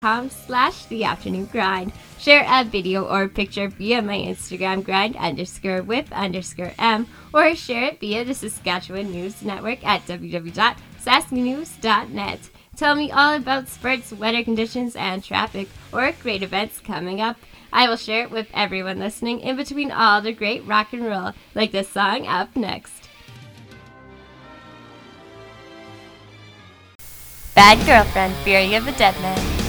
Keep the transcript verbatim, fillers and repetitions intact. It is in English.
com slash the afternoon grind. Share a video or picture via my Instagram grind underscore with underscore m, or share it via the Saskatchewan News Network at w w w dot sask news dot net. Tell me all about sports, weather conditions, and traffic, or great events coming up. I will share it with everyone listening in between all the great rock and roll, like this song up next. Bad Girlfriend, Fury of the Dead Man.